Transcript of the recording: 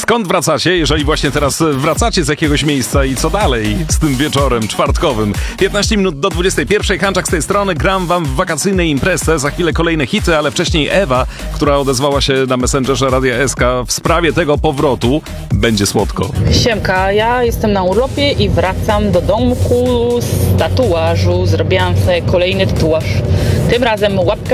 Skąd wracacie, jeżeli właśnie teraz wracacie z jakiegoś miejsca i co dalej z tym wieczorem czwartkowym? 15 minut do 21. Hanczak z tej strony. Gram wam w wakacyjnej imprezce. Za chwilę kolejne hity, ale wcześniej Ewa, która odezwała się na Messengerze Radia SK w sprawie tego powrotu. Będzie słodko. Siemka, ja jestem na urlopie i wracam do domku z tatuażu. Zrobiłam sobie kolejny tatuaż. Tym razem łapkę